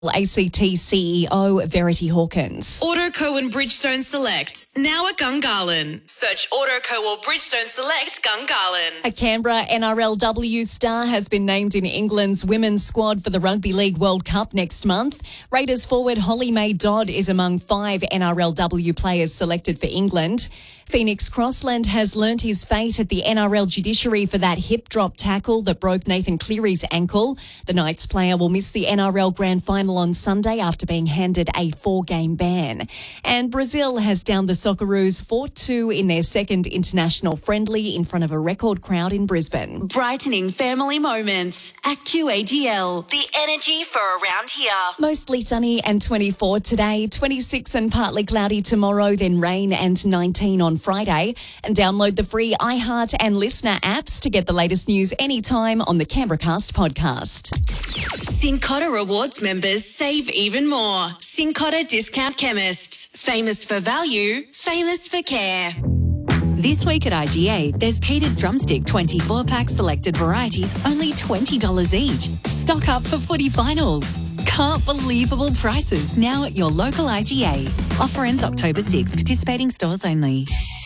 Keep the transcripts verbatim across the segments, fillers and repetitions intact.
A C T C E O Verity Hawkins. Autoco and Bridgestone Select, now at Gungahlin. Search Autoco or Bridgestone Select Gungahlin. A Canberra N R L W star has been named in England's women's squad for the Rugby League World Cup next month. Raiders forward Holly May Dodd is among five N R L W players selected for England. Phoenix Crossland has learnt his fate at the N R L judiciary for that hip drop tackle that broke Nathan Cleary's ankle. The Knights player will miss the N R L Grand Final on Sunday after being handed a four-game ban. And Brazil has downed the Socceroos four two in their second international friendly in front of a record crowd in Brisbane. Brightening family moments. Actu A G L. The energy for around here. Mostly sunny and twenty-four today, twenty-six and partly cloudy tomorrow, then rain and nineteen on Friday. And download the free iHeart and Listener apps to get the latest news anytime on the CanberraCast podcast. Cincotta Rewards members save even more. Cincotta Discount Chemists. Famous for value, famous for care. This week at I G A, there's Peter's Drumstick twenty-four pack selected varieties, only twenty dollars each. Stock up for footy finals. Can't believable prices now at your local I G A. Offer ends October sixth. Participating stores only.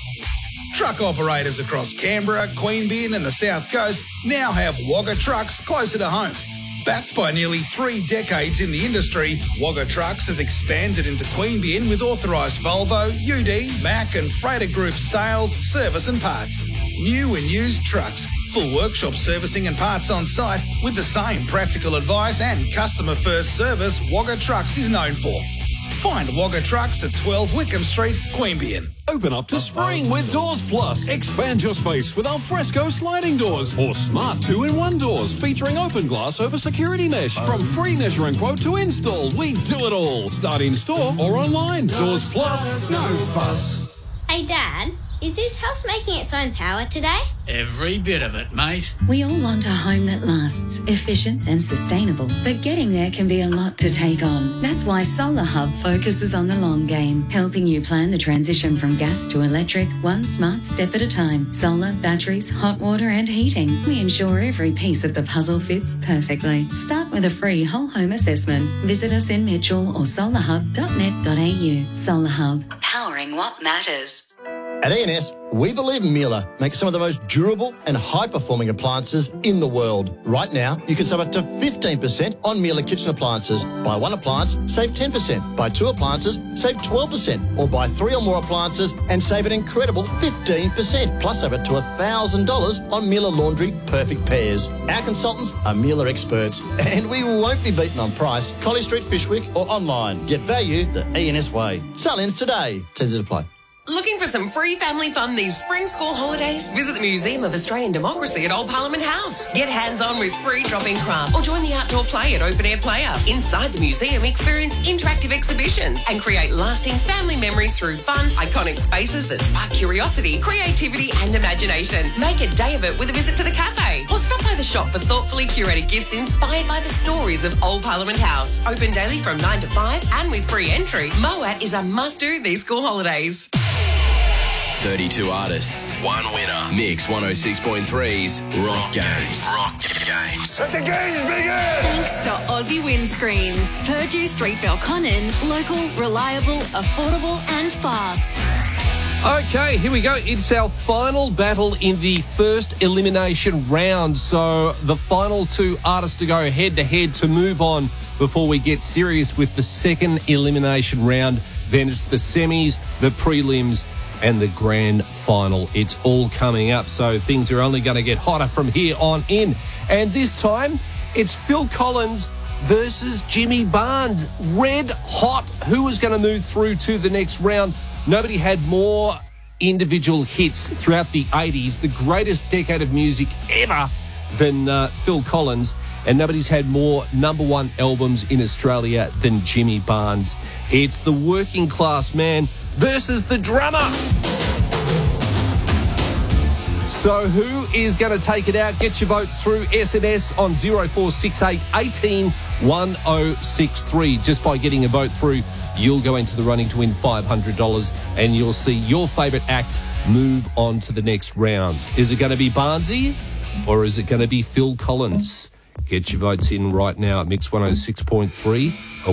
Truck operators across Canberra, Queanbeyan and the South Coast now have Wagga Trucks closer to home. Backed by nearly three decades in the industry, Wagga Trucks has expanded into Queanbeyan with authorised Volvo, U D, Mack and Freighter Group sales, service and parts. New and used trucks, full workshop servicing and parts on site with the same practical advice and customer-first service Wagga Trucks is known for. Find Wagga Trucks at twelve Wickham Street, Queanbeyan. Open up to spring with Doors Plus. Expand your space with alfresco sliding doors or smart two-in-one doors featuring open glass over security mesh. From free measure and quote to install, we do it all. Start in store or online. Doors Plus, no fuss. Hey Dad, is this house making its own power today? Every bit of it, mate. We all want a home that lasts, efficient and sustainable, but getting there can be a lot to take on. That's why Solar Hub focuses on the long game, helping you plan the transition from gas to electric, one smart step at a time. Solar, batteries, hot water and heating. We ensure every piece of the puzzle fits perfectly. Start with a free whole home assessment. Visit us in Mitchell or solar hub dot net dot a u. Solar Hub, powering what matters. At E and S, we believe Miele makes some of the most durable and high-performing appliances in the world. Right now, you can save up to fifteen percent on Miele kitchen appliances. Buy one appliance, save ten percent. Buy two appliances, save twelve percent. Or buy three or more appliances and save an incredible fifteen percent. Plus over to one thousand dollars on Miele Laundry Perfect Pairs. Our consultants are Miele experts, and we won't be beaten on price. College Street, Fishwick or online. Get value the E and S way. Sale ends today. Tends to apply. Looking for some free family fun these spring school holidays? Visit the Museum of Australian Democracy at Old Parliament House. Get hands-on with free drop-in craft or join the outdoor play at Open Air Player. Inside the museum, experience interactive exhibitions and create lasting family memories through fun, iconic spaces that spark curiosity, creativity and imagination. Make a day of it with a visit to the cafe or stop by the shop for thoughtfully curated gifts inspired by the stories of Old Parliament House. Open daily from nine to five and with free entry, Moat is a must-do these school holidays. thirty-two artists, one winner. Mix one oh six point three's Rock Games. Rock Games. Let the games begin! Thanks to Aussie Windscreens. Purdue Street Belconnen. Local, reliable, affordable and fast. Okay, here we go. It's our final battle in the first elimination round. So the final two artists to go head-to-head to move on before we get serious with the second elimination round. Then it's the semis, the prelims, and the grand final. It's all coming up, so things are only going to get hotter from here on in. And this time, it's Phil Collins versus Jimmy Barnes. Red hot. Who is going to move through to the next round? Nobody had more individual hits throughout the eighties, the greatest decade of music ever, than uh, Phil Collins. And nobody's had more number one albums in Australia than Jimmy Barnes. It's the working class man versus the drummer. So who is going to take it out? Get your votes through S M S on oh four six eight, one eight, one oh six three. Just by getting a vote through, you'll go into the running to win five hundred dollars and you'll see your favourite act move on to the next round. Is it going to be Barnesy or is it going to be Phil Collins? Get your votes in right now at Mix one oh six point three.